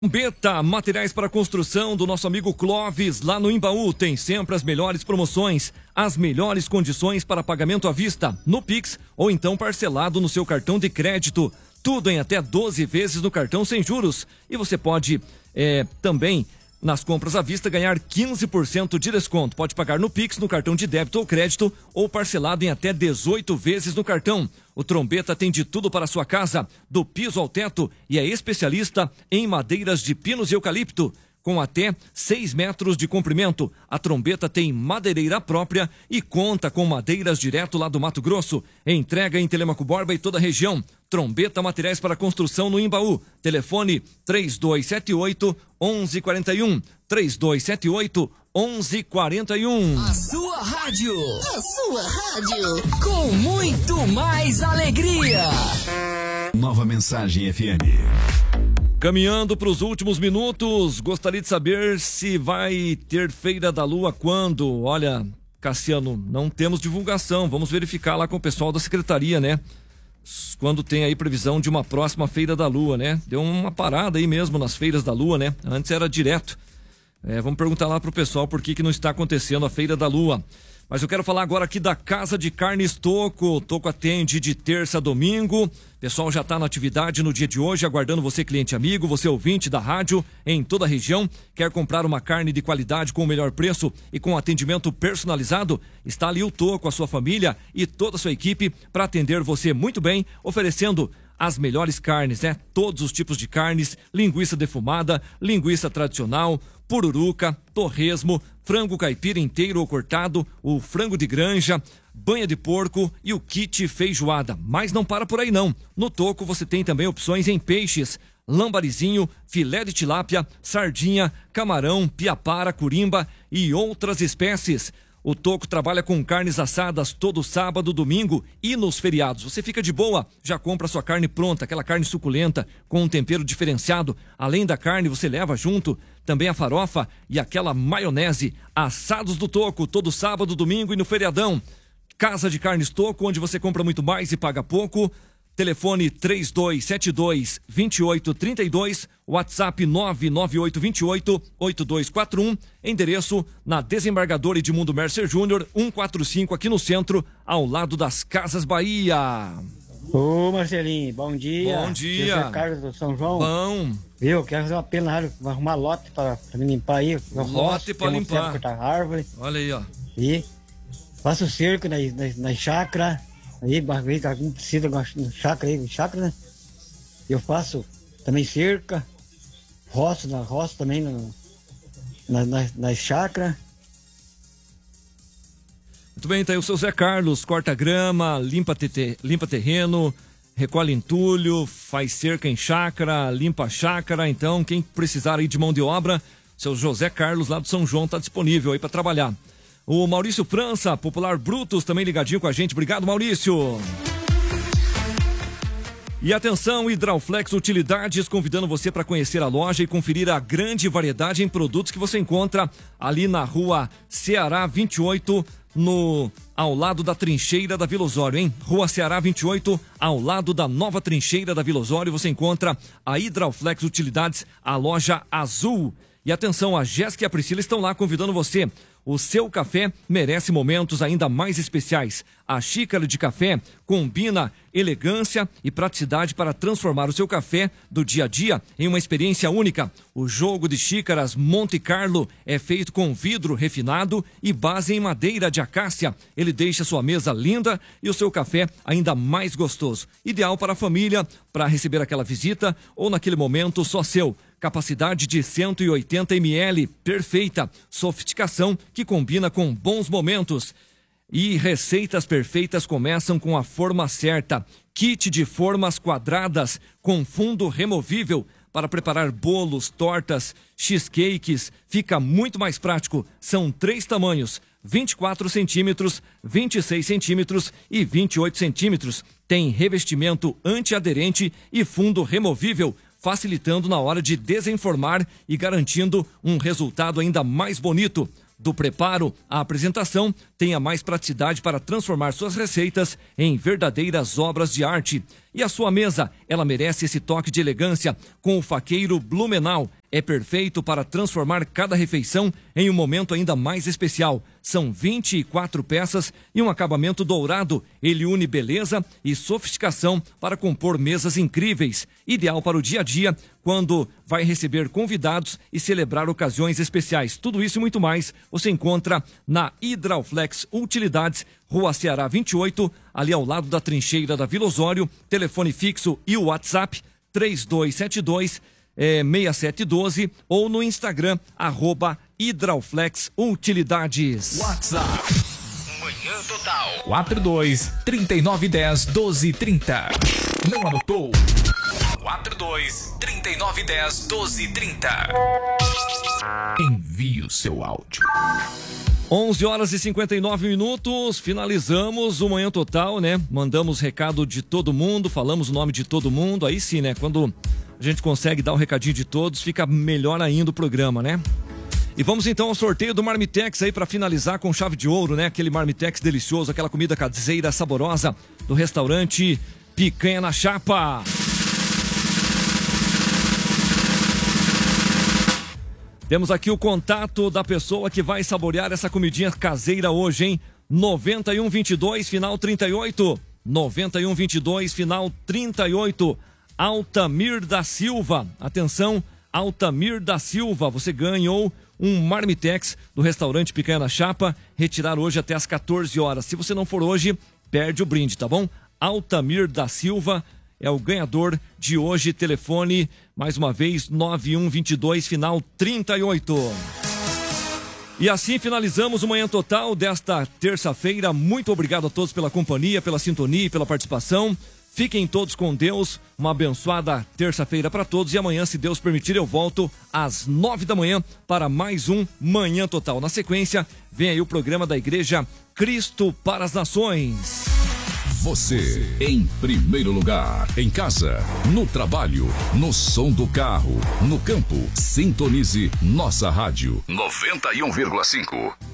Beta, materiais para construção do nosso amigo Clóvis, lá no Imbaú, tem sempre as melhores promoções, as melhores condições para pagamento à vista, no Pix ou então parcelado no seu cartão de crédito. Tudo em até 12 vezes no cartão sem juros. E você pode também, nas compras à vista, ganhar 15% de desconto. Pode pagar no Pix, no cartão de débito ou crédito ou parcelado em até 18 vezes no cartão. O Trombeta tem de tudo para a sua casa, do piso ao teto, e é especialista em madeiras de pinos e eucalipto. Com até 6 metros de comprimento, a Trombeta tem madeireira própria e conta com madeiras direto lá do Mato Grosso. Entrega em Telemaco Borba e toda a região. Trombeta, materiais para construção no Imbaú. Telefone 3278-1141. 3278-1141. A sua rádio. A sua rádio. Com muito mais alegria. Nova Mensagem FM. Caminhando para os últimos minutos, gostaria de saber se vai ter Feira da Lua quando. Olha, Cassiano, não temos divulgação, vamos verificar lá com o pessoal da secretaria, né? Quando tem aí previsão de uma próxima Feira da Lua, né? Deu uma parada aí mesmo nas Feiras da Lua, né? Antes era direto. Vamos perguntar lá pro pessoal por que não está acontecendo a Feira da Lua. Mas eu quero falar agora aqui da Casa de Carnes Toco. Toco atende de terça a domingo. O pessoal já está na atividade no dia de hoje, aguardando você, cliente amigo, você ouvinte da rádio em toda a região. Quer comprar uma carne de qualidade com o melhor preço e com atendimento personalizado? Está ali o Toco, a sua família e toda a sua equipe para atender você muito bem, oferecendo as melhores carnes, né? Todos os tipos de carnes, linguiça defumada, linguiça tradicional, pururuca, torresmo, frango caipira inteiro ou cortado, o frango de granja, banha de porco e o kit feijoada. Mas não para por aí não. No Toco você tem também opções em peixes, lambarizinho, filé de tilápia, sardinha, camarão, piapara, curimba e outras espécies. O Toco trabalha com carnes assadas todo sábado, domingo e nos feriados. Você fica de boa, já compra sua carne pronta, aquela carne suculenta com um tempero diferenciado. Além da carne, você leva junto também a farofa e aquela maionese. Assados do Toco, todo sábado, domingo e no feriadão. Casa de Carnes Toco, onde você compra muito mais e paga pouco. Telefone 3272-2832, WhatsApp 99828-8241, endereço na Desembargador Edmundo Mercer Júnior, 145 aqui no centro, ao lado das Casas Bahia. Ô Marcelinho, bom dia. Bom dia. José Carlos do São João. Bom. Eu quero fazer uma pena na área, arrumar lote pra me limpar aí. Lote pra limpar. Cortar árvore. Olha aí, ó. E faço cerco na chácara. Aí, alguém precisa de chácara, né? Eu faço também cerca, roço também na chácara. Muito bem, tá aí o seu Zé Carlos, corta grama, limpa terreno, recolhe entulho, faz cerca em chácara, limpa a chácara. Então, quem precisar aí de mão de obra, seu José Carlos lá do São João tá disponível aí para trabalhar. O Maurício França, Popular Brutus, também ligadinho com a gente. Obrigado, Maurício. E atenção, Hidrauflex Utilidades, convidando você para conhecer a loja e conferir a grande variedade em produtos que você encontra ali na rua Ceará 28, ao lado da trincheira da Vila Osório, hein? Rua Ceará 28, ao lado da nova trincheira da Vila Osório, você encontra a Hidrauflex Utilidades, a loja azul. E atenção, a Jéssica e a Priscila estão lá convidando você. O seu café merece momentos ainda mais especiais. A xícara de café combina elegância e praticidade para transformar o seu café do dia a dia em uma experiência única. O jogo de xícaras Monte Carlo é feito com vidro refinado e base em madeira de acácia. Ele deixa sua mesa linda e o seu café ainda mais gostoso. Ideal para a família, para receber aquela visita ou naquele momento só seu. Capacidade de 180 ml, perfeita. Sofisticação que combina com bons momentos. E receitas perfeitas começam com a forma certa. Kit de formas quadradas com fundo removível para preparar bolos, tortas, cheesecakes. Fica muito mais prático. São 3 tamanhos: 24 centímetros, 26 centímetros e 28 centímetros. Tem revestimento antiaderente e fundo removível, facilitando na hora de desenformar e garantindo um resultado ainda mais bonito. Do preparo à apresentação, tenha mais praticidade para transformar suas receitas em verdadeiras obras de arte. E a sua mesa, ela merece esse toque de elegância com o faqueiro Blumenau. É perfeito para transformar cada refeição em um momento ainda mais especial. São 24 peças e um acabamento dourado. Ele une beleza e sofisticação para compor mesas incríveis. Ideal para o dia a dia, quando vai receber convidados e celebrar ocasiões especiais. Tudo isso e muito mais você encontra na Hidrauflex Utilidades, Rua Ceará 28, ali ao lado da trincheira da Vila Osório. Telefone fixo e o WhatsApp 3272-6712 ou no Instagram, @Hidrauflex Utilidades. WhatsApp. Manhã Total. 42-3910-1230. Não anotou? 42-3910-1230. Envie o seu áudio. 11h59, finalizamos o Manhã Total, né? Mandamos recado de todo mundo, falamos o nome de todo mundo, aí sim, né? Quando a gente consegue dar o recadinho de todos, fica melhor ainda o programa, né? E vamos então ao sorteio do Marmitex aí para finalizar com chave de ouro, né? Aquele Marmitex delicioso, aquela comida caseira saborosa do restaurante Picanha na Chapa. Temos aqui o contato da pessoa que vai saborear essa comidinha caseira hoje, hein? 9122, final 38. 9122, final 38. Altamir da Silva. Atenção, Altamir da Silva. Você ganhou um Marmitex do restaurante Picanha na Chapa. Retirar hoje até às 14 horas. Se você não for hoje, perde o brinde, tá bom? Altamir da Silva é o ganhador de hoje. Telefone, mais uma vez, 9122, final 38. E assim finalizamos o Manhã Total desta terça-feira. Muito obrigado a todos pela companhia, pela sintonia e pela participação. Fiquem todos com Deus. Uma abençoada terça-feira para todos. E amanhã, se Deus permitir, eu volto às 9 da manhã para mais um Manhã Total. Na sequência, vem aí o programa da Igreja Cristo para as Nações. Você, em primeiro lugar, em casa, no trabalho, no som do carro, no campo, sintonize nossa rádio 91,5.